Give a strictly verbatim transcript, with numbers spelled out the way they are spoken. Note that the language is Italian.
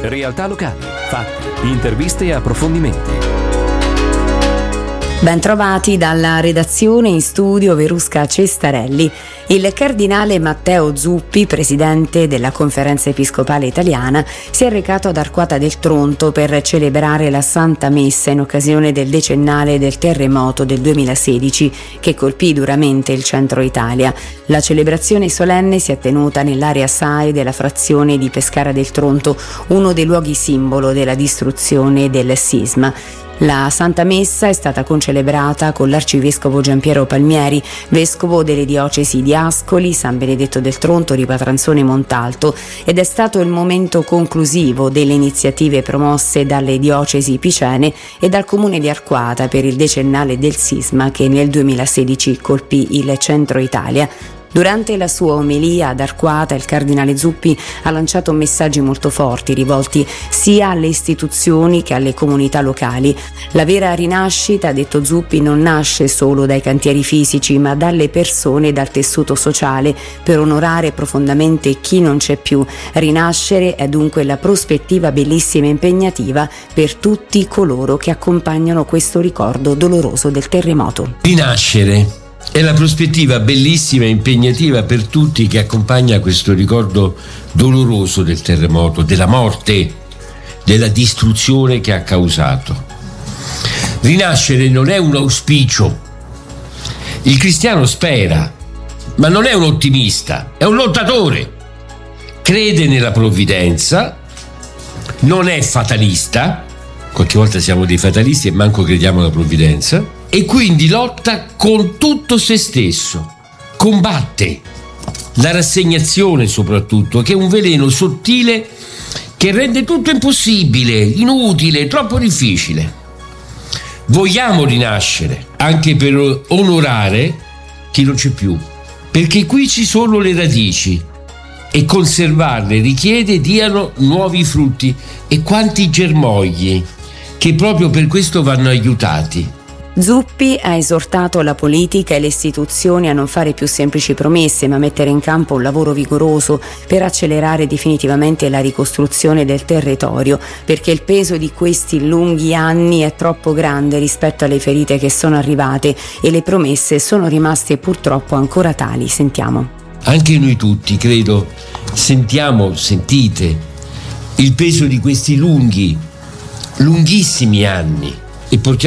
Realtà locali, fatti, interviste e approfondimenti. Bentrovati dalla redazione, in studio Verusca Cestarelli. Il cardinale Matteo Zuppi, presidente della Conferenza Episcopale Italiana, si è recato ad Arquata del Tronto per celebrare la Santa Messa in occasione del decennale del terremoto del duemilasedici che colpì duramente il centro Italia. La celebrazione solenne si è tenuta nell'area S A E della frazione di Pescara del Tronto, uno dei luoghi simbolo della distruzione del sisma. La Santa Messa è stata concelebrata con l'arcivescovo Giampiero Palmieri, vescovo delle diocesi di Ascoli, San Benedetto del Tronto, Ripatranzone e Montalto, ed è stato il momento conclusivo delle iniziative promosse dalle diocesi picene e dal comune di Arquata per il decennale del sisma che nel duemilasedici colpì il centro Italia. Durante la sua omelia ad Arquata, il cardinale Zuppi ha lanciato messaggi molto forti rivolti sia alle istituzioni che alle comunità locali. La vera rinascita, ha detto Zuppi, non nasce solo dai cantieri fisici, ma dalle persone e dal tessuto sociale per onorare profondamente chi non c'è più. Rinascere è dunque la prospettiva bellissima e impegnativa per tutti coloro che accompagnano questo ricordo doloroso del terremoto. Rinascere è la prospettiva bellissima e impegnativa per tutti che accompagna questo ricordo doloroso del terremoto, della morte, della distruzione che ha causato. Rinascere non è un auspicio. Il cristiano spera, ma non è un ottimista, è un lottatore. Crede nella provvidenza, non è fatalista, qualche volta siamo dei fatalisti e manco crediamo alla provvidenza, e quindi lotta con tutto se stesso, combatte la rassegnazione soprattutto, che è un veleno sottile che rende tutto impossibile, inutile, troppo difficile. Vogliamo rinascere anche per onorare chi non c'è più, perché qui ci sono le radici e conservarle richiede diano nuovi frutti, e quanti germogli che proprio per questo vanno aiutati. Zuppi ha esortato la politica e le istituzioni a non fare più semplici promesse, ma mettere in campo un lavoro vigoroso per accelerare definitivamente la ricostruzione del territorio, perché il peso di questi lunghi anni è troppo grande rispetto alle ferite che sono arrivate e le promesse sono rimaste purtroppo ancora tali. Sentiamo. Anche noi tutti, credo, sentiamo, sentite il peso di questi lunghi, lunghissimi anni e portiamo